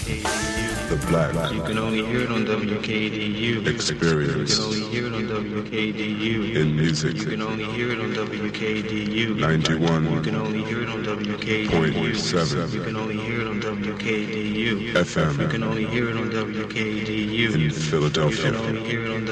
The black You can only hear it on WKDU. experience You can only hear it on WKDU. in music. You can only hear it on WKDU. 91. You can only hear it on WKDU. 0.7. You can only hear it on WKDU. FM You can only hear it on WKDU. in Philadelphia. You can only hear it on